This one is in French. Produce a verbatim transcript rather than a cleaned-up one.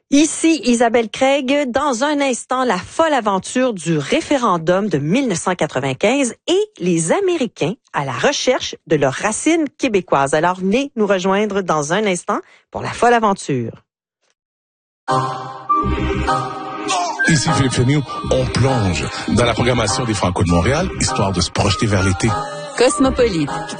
Ici Isabelle Craig. Dans un instant, la folle aventure du référendum de mille neuf cent quatre-vingt-quinze et les Américains à la recherche de leurs racines québécoises. Alors, venez nous rejoindre dans un instant pour la folle aventure. Ici Philippe Féniou, on plonge dans la programmation des Franco de Montréal, histoire de se projeter vers l'été. Cosmopolite,